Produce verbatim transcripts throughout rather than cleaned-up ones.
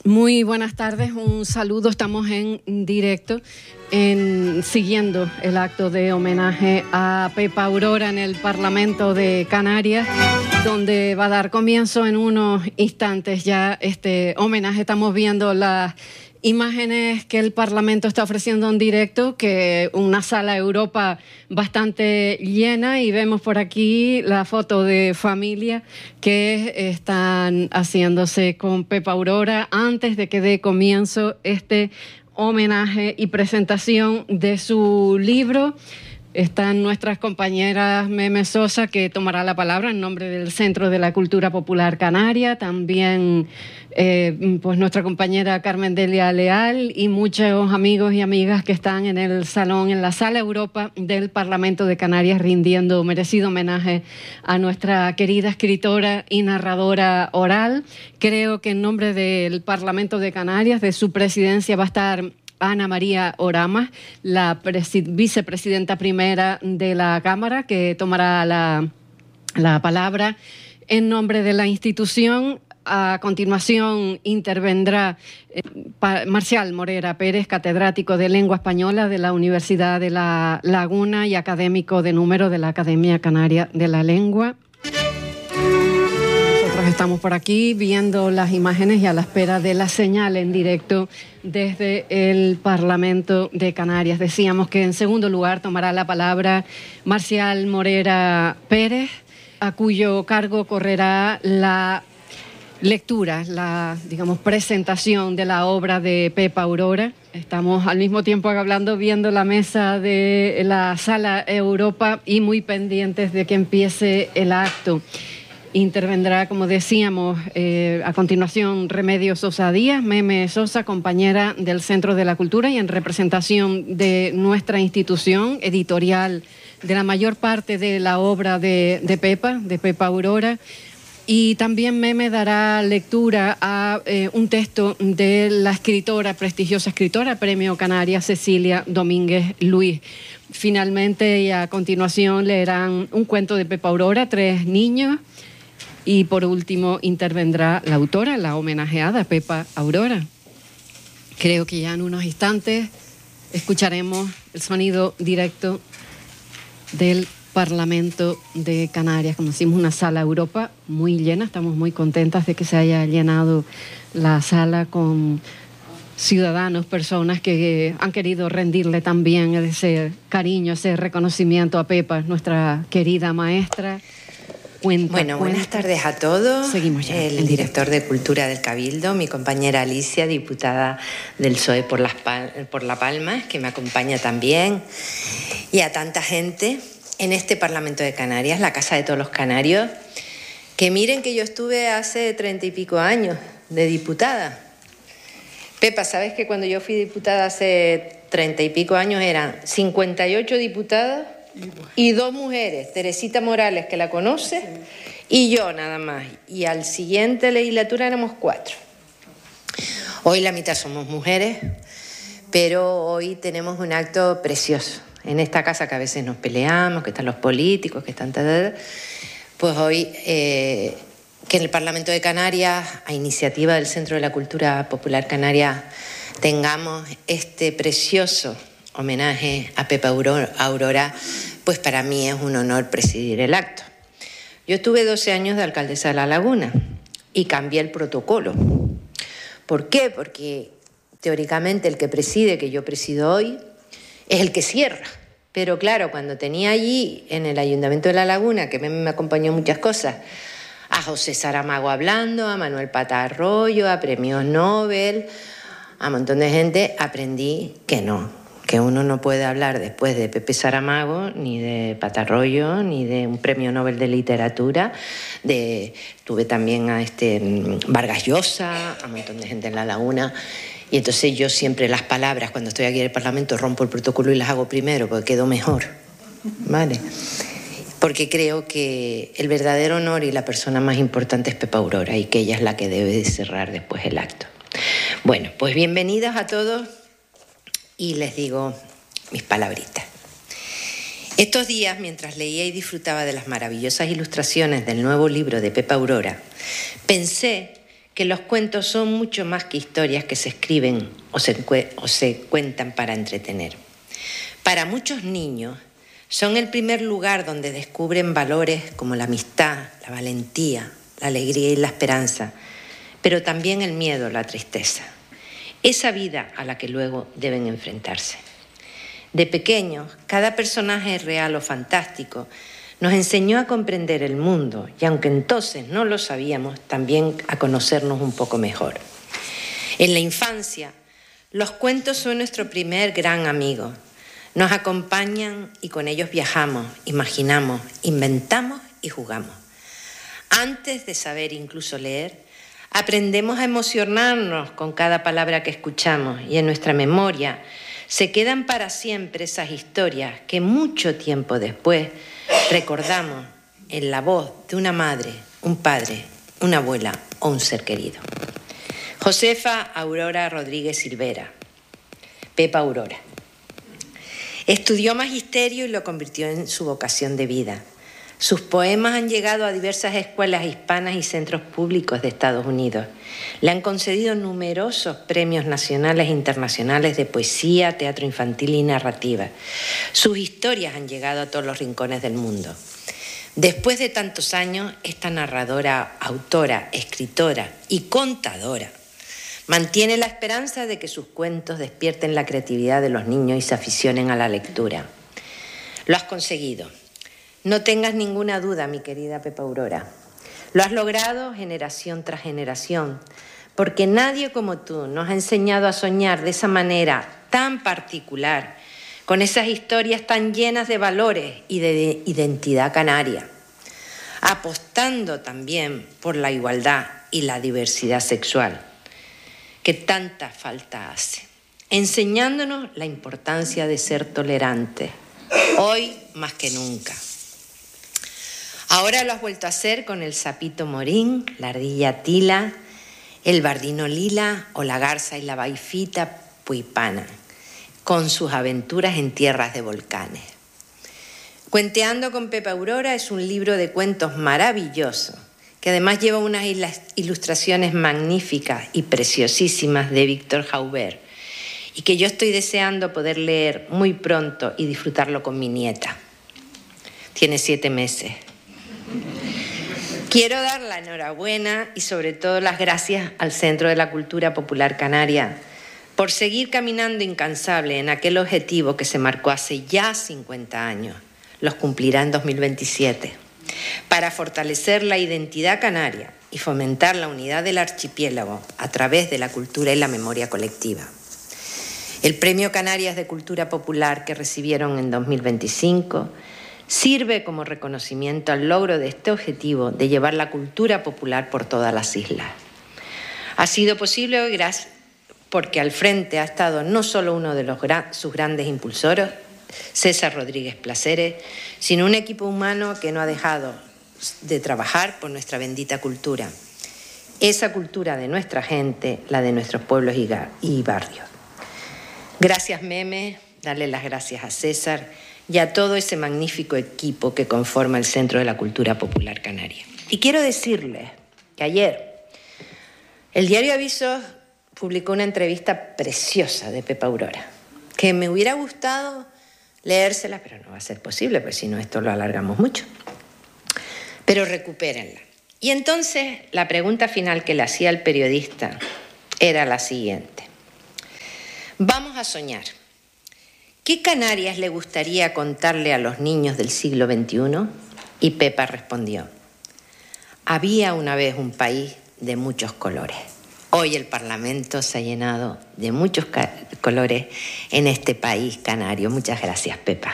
Muy buenas tardes, un saludo. Estamos en directo, en, siguiendo el acto de homenaje a Pepa Aurora en el Parlamento de Canarias, donde va a dar comienzo en unos instantes ya este homenaje. Estamos viendo las imágenes que el Parlamento está ofreciendo en directo, que una sala Europa bastante llena, y vemos por aquí la foto de familia que están haciéndose con Pepa Aurora antes de que dé comienzo este homenaje y presentación de su libro. Están nuestras compañeras Meme Sosa, que tomará la palabra en nombre del Centro de la Cultura Popular Canaria, también eh, pues nuestra compañera Carmen Delia Leal y muchos amigos y amigas que están en el salón, en la Sala Europa del Parlamento de Canarias, rindiendo merecido homenaje a nuestra querida escritora y narradora oral. Creo que en nombre del Parlamento de Canarias, de su presidencia, va a estar Ana María Oramas, la vicepresidenta primera de la Cámara, que tomará la, la palabra en nombre de la institución. A continuación intervendrá eh, Marcial Morera Pérez, catedrático de Lengua Española de la Universidad de La Laguna y académico de número de la Academia Canaria de la Lengua. Estamos por aquí viendo las imágenes y a la espera de la señal en directo desde el Parlamento de Canarias. Decíamos que en segundo lugar tomará la palabra Marcial Morera Pérez, a cuyo cargo correrá la lectura, la, digamos, presentación de la obra de Pepa Aurora. Estamos al mismo tiempo hablando, viendo la mesa de la Sala Europa y muy pendientes de que empiece el acto. Intervendrá, como decíamos, eh, a continuación Remedios Sosa Díaz, Meme Sosa, compañera del Centro de la Cultura y en representación de nuestra institución editorial de la mayor parte de la obra de, de Pepa, de Pepa Aurora. Y también Meme dará lectura a eh, un texto de la escritora, prestigiosa escritora, Premio Canarias, Cecilia Domínguez Luis. Finalmente y a continuación leerán un cuento de Pepa Aurora, Tres niños. Y por último intervendrá la autora, la homenajeada Pepa Aurora. Creo que ya en unos instantes escucharemos el sonido directo del Parlamento de Canarias. Como decimos, una sala Europa muy llena. Estamos muy contentas de que se haya llenado la sala con ciudadanos, personas que han querido rendirle también ese cariño, ese reconocimiento a Pepa, nuestra querida maestra. Cuenta, bueno, cuenta. Buenas tardes a todos. Seguimos ya, el director de Cultura del Cabildo, mi compañera Alicia, diputada del P S O E por, las Pal por La Palma, que me acompaña también, y a tanta gente en este Parlamento de Canarias, la casa de todos los canarios, que miren que yo estuve hace treinta y pico años de diputada. Pepa, ¿sabes que cuando yo fui diputada hace treinta y pico años eran cincuenta y ocho diputadas? Y dos mujeres, Teresita Morales, que la conoce, y yo nada más. Y al siguiente legislatura éramos cuatro. Hoy la mitad somos mujeres, pero hoy tenemos un acto precioso. En esta casa que a veces nos peleamos, que están los políticos, que están... Pues hoy, eh, que en el Parlamento de Canarias, a iniciativa del Centro de la Cultura Popular Canaria, tengamos este precioso homenaje a Pepa Aurora, pues para mí es un honor presidir el acto. Yo estuve doce años de alcaldesa de La Laguna y cambié el protocolo. ¿Por qué? Porque teóricamente el que preside, que yo presido hoy, es el que cierra. Pero claro, cuando tenía allí en el Ayuntamiento de La Laguna, que me acompañó muchas cosas, a José Saramago hablando, a Manuel Patarroyo, a premios Nobel, a un montón de gente, aprendí que no. Que uno no puede hablar después de Pepe Saramago, ni de Patarroyo, ni de un premio Nobel de literatura. De, tuve también a este Vargas Llosa, a un montón de gente en La Laguna. Y entonces yo siempre las palabras, cuando estoy aquí en el Parlamento, rompo el protocolo y las hago primero, porque quedo mejor. ¿Vale? Porque creo que el verdadero honor y la persona más importante es Pepa Aurora, y que ella es la que debe de cerrar después el acto. Bueno, pues bienvenidos a todos. Y les digo mis palabritas. Estos días, mientras leía y disfrutaba de las maravillosas ilustraciones del nuevo libro de Pepa Aurora, pensé que los cuentos son mucho más que historias que se escriben o se, o se cuentan para entretener. Para muchos niños son el primer lugar donde descubren valores como la amistad, la valentía, la alegría y la esperanza, pero también el miedo, la tristeza. Esa vida a la que luego deben enfrentarse. De pequeños, cada personaje real o fantástico nos enseñó a comprender el mundo y, aunque entonces no lo sabíamos, también a conocernos un poco mejor. En la infancia, los cuentos son nuestro primer gran amigo. Nos acompañan y con ellos viajamos, imaginamos, inventamos y jugamos. Antes de saber incluso leer, aprendemos a emocionarnos con cada palabra que escuchamos y en nuestra memoria se quedan para siempre esas historias que mucho tiempo después recordamos en la voz de una madre, un padre, una abuela o un ser querido. Josefa Aurora Rodríguez Silvera, Pepa Aurora. Estudió magisterio y lo convirtió en su vocación de vida. Sus poemas han llegado a diversas escuelas hispanas y centros públicos de Estados Unidos. Le han concedido numerosos premios nacionales e internacionales de poesía, teatro infantil y narrativa. Sus historias han llegado a todos los rincones del mundo. Después de tantos años, esta narradora, autora, escritora y contadora mantiene la esperanza de que sus cuentos despierten la creatividad de los niños y se aficionen a la lectura. Lo has conseguido. No tengas ninguna duda, mi querida Pepa Aurora. Lo has logrado generación tras generación, porque nadie como tú nos ha enseñado a soñar de esa manera tan particular, con esas historias tan llenas de valores y de identidad canaria, apostando también por la igualdad y la diversidad sexual, que tanta falta hace, enseñándonos la importancia de ser tolerantes, hoy más que nunca. Ahora lo has vuelto a hacer con el sapito morín, la ardilla tila, el bardino lila o la garza y la baifita puipana, con sus aventuras en tierras de volcanes. Cuenteando con Pepa Aurora es un libro de cuentos maravilloso, que además lleva unas ilustraciones magníficas y preciosísimas de Víctor Jaubert, y que yo estoy deseando poder leer muy pronto y disfrutarlo con mi nieta. Tiene siete meses. Quiero dar la enhorabuena y sobre todo las gracias al Centro de la Cultura Popular Canaria por seguir caminando incansable en aquel objetivo que se marcó hace ya cincuenta años, los cumplirá en dos mil veintisiete, para fortalecer la identidad canaria y fomentar la unidad del archipiélago a través de la cultura y la memoria colectiva. El Premio Canarias de Cultura Popular que recibieron en dos mil veinticinco sirve como reconocimiento al logro de este objetivo de llevar la cultura popular por todas las islas. Ha sido posible hoy gracias porque al frente ha estado no solo uno de los gra- sus grandes impulsores, César Rodríguez Placeres, sino un equipo humano que no ha dejado de trabajar por nuestra bendita cultura. Esa cultura de nuestra gente, la de nuestros pueblos y, y barrios. Gracias, Meme, darle las gracias a César y a todo ese magnífico equipo que conforma el Centro de la Cultura Popular Canaria. Y quiero decirles que ayer el diario Avisos publicó una entrevista preciosa de Pepa Aurora, que me hubiera gustado leérsela, pero no va a ser posible, pues si no esto lo alargamos mucho. Pero recupérenla. Y entonces la pregunta final que le hacía el periodista era la siguiente. Vamos a soñar. ¿Qué Canarias le gustaría contarle a los niños del siglo veintiuno? Y Pepa respondió, había una vez un país de muchos colores. Hoy el Parlamento se ha llenado de muchos colores en este país canario. Muchas gracias, Pepa.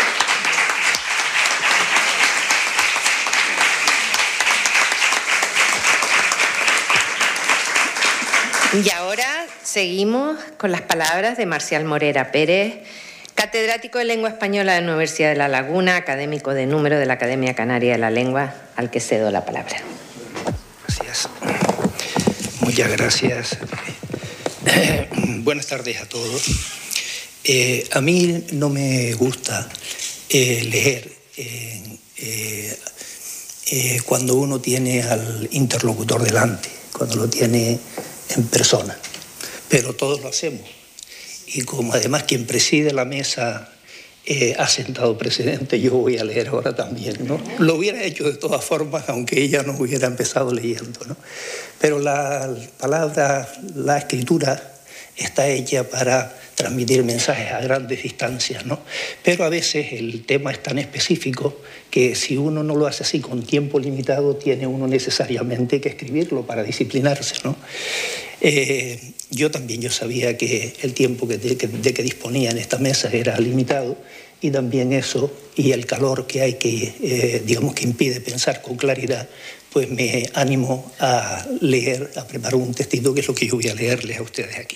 Y ahora seguimos con las palabras de Marcial Morera Pérez, catedrático de Lengua Española de la Universidad de La Laguna, académico de número de la Academia Canaria de la Lengua, al que cedo la palabra. Gracias. Muchas gracias. Eh, buenas tardes a todos. Eh, a mí no me gusta eh, leer eh, eh, eh, cuando uno tiene al interlocutor delante. cuando lo tiene en persona. Pero todos lo hacemos. Y como además quien preside la mesa eh, ha sentado presidente, yo voy a leer ahora también, ¿no? Lo hubiera hecho de todas formas, aunque ella no hubiera empezado leyendo, ¿no? Pero la palabra, la escritura está hecha para transmitir mensajes a grandes distancias, ¿no? Pero a veces el tema es tan específico que si uno no lo hace así con tiempo limitado, tiene uno necesariamente que escribirlo para disciplinarse, ¿no? Eh, yo también yo sabía que el tiempo que de, que, de que disponía en esta mesa era limitado, y también eso y el calor que hay que, eh, digamos, que impide pensar con claridad, pues me animo a leer, a preparar un textito, que es lo que yo voy a leerles a ustedes aquí.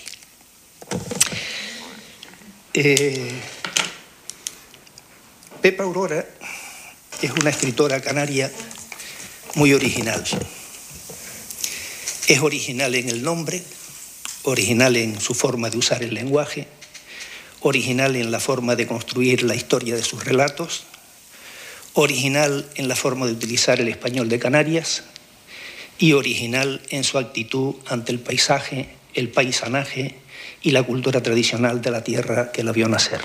Eh, Pepa Aurora es una escritora canaria muy original. Es original en el nombre, original en su forma de usar el lenguaje, original en la forma de construir la historia de sus relatos, original en la forma de utilizar el español de Canarias y original en su actitud ante el paisaje, el paisanaje y la cultura tradicional de la tierra que la vio nacer.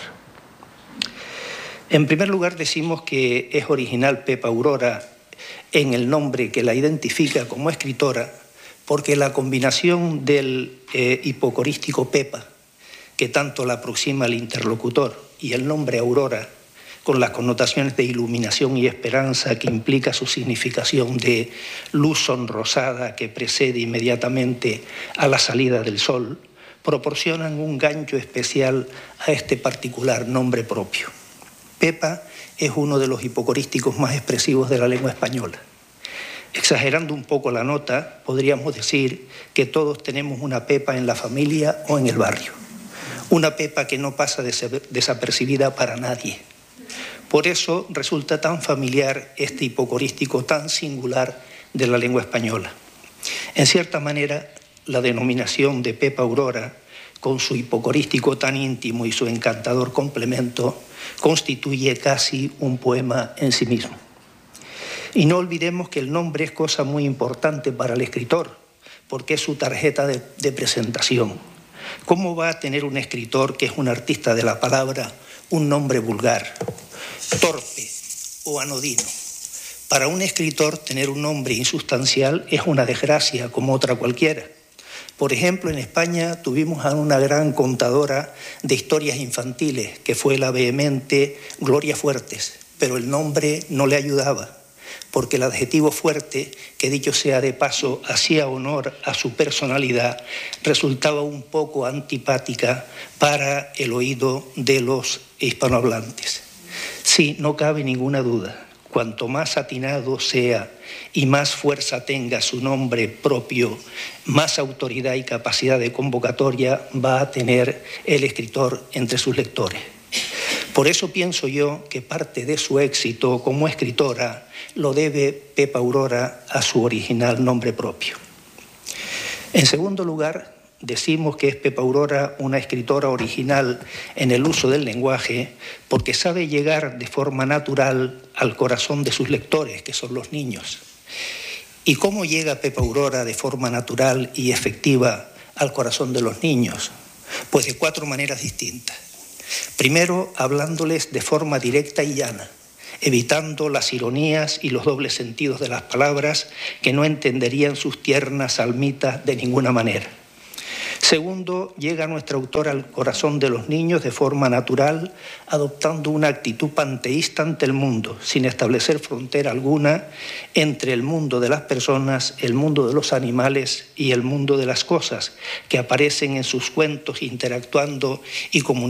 En primer lugar, decimos que es original Pepa Aurora en el nombre que la identifica como escritora, porque la combinación del eh, hipocorístico Pepa, que tanto la aproxima al interlocutor, y el nombre Aurora, con las connotaciones de iluminación y esperanza que implica su significación de luz sonrosada que precede inmediatamente a la salida del sol, proporcionan un gancho especial a este particular nombre propio. Pepa es uno de los hipocorísticos más expresivos de la lengua española. Exagerando un poco la nota, podríamos decir que todos tenemos una Pepa en la familia o en el barrio. Una Pepa que no pasa desapercibida para nadie. Por eso resulta tan familiar este hipocorístico tan singular de la lengua española. En cierta manera, la denominación de Pepa Aurora, con su hipocorístico tan íntimo y su encantador complemento, constituye casi un poema en sí mismo. Y no olvidemos que el nombre es cosa muy importante para el escritor, porque es su tarjeta de, de presentación. ¿Cómo va a tener un escritor que es un artista de la palabra un nombre vulgar, torpe o anodino? Para un escritor tener un nombre insustancial es una desgracia como otra cualquiera. Por ejemplo, en España tuvimos a una gran contadora de historias infantiles, que fue la vehemente Gloria Fuertes, pero el nombre no le ayudaba, porque el adjetivo fuerte, que dicho sea de paso, hacía honor a su personalidad, resultaba un poco antipática para el oído de los hispanohablantes. Sí, no cabe ninguna duda. Cuanto más atinado sea y más fuerza tenga su nombre propio, más autoridad y capacidad de convocatoria va a tener el escritor entre sus lectores. Por eso pienso yo que parte de su éxito como escritora lo debe Pepa Aurora a su original nombre propio. En segundo lugar, decimos que es Pepa Aurora una escritora original en el uso del lenguaje porque sabe llegar de forma natural al corazón de sus lectores, que son los niños. ¿Y cómo llega Pepa Aurora de forma natural y efectiva al corazón de los niños? Pues de cuatro maneras distintas. Primero, hablándoles de forma directa y llana, evitando las ironías y los dobles sentidos de las palabras que no entenderían sus tiernas almitas de ninguna manera. Segundo, llega nuestra autora al corazón de los niños de forma natural, adoptando una actitud panteísta ante el mundo, sin establecer frontera alguna entre el mundo de las personas, el mundo de los animales y el mundo de las cosas, que aparecen en sus cuentos interactuando y comunicando